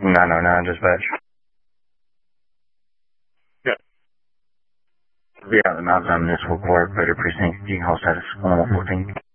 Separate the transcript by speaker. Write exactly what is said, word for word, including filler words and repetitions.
Speaker 1: nine oh nine dispatch.
Speaker 2: Yeah.
Speaker 1: Be out the nine oh nine municipal court, Vader precinct, G hall status one one fourteen.